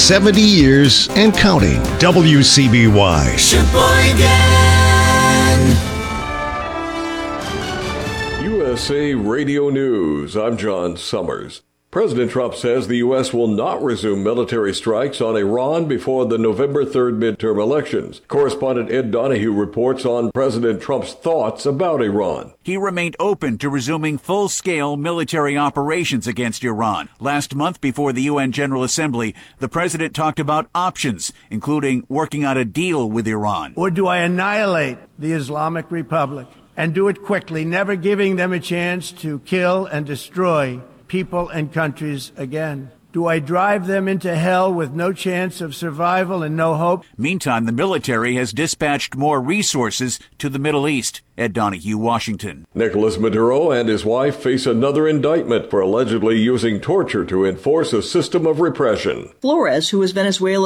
70 years and counting. WCBY. USA Radio News. I'm John Summers. President Trump says the U.S. will not resume military strikes on Iran before the November 3rd midterm elections. Correspondent Ed Donahue reports on President Trump's thoughts about Iran. He remained open to resuming full-scale military operations against Iran. Last month, before the UN General Assembly, the president talked about options, including working out a deal with Iran. Or do I annihilate the Islamic Republic and do it quickly, never giving them a chance to kill and destroy people and countries again? Do I drive them into hell with no chance of survival and no hope? Meantime, the military has dispatched more resources to the Middle East. Ed Donahue, Washington. Nicolas Maduro and his wife face another indictment for allegedly using torture to enforce a system of repression. Flores, who is Venezuela's